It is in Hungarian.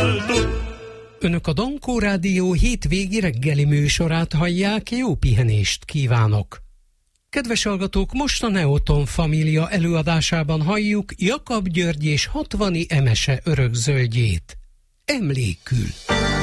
Önök a Dankó Rádió hétvégi reggeli műsorát hallják, jó pihenést kívánok! Kedves hallgatók, most a Neoton Família előadásában halljuk Jakab György és 60 emese örökzöldjét. Emlékül!